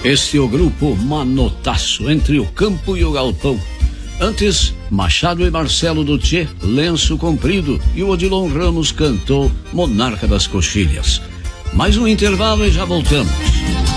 Este é o grupo Manotaço, entre o campo e o galpão. Antes, Machado e Marcelo Duthier, Lenço Comprido, e o Odilon Ramos cantou Monarca das Coxilhas. Mais um intervalo e já voltamos.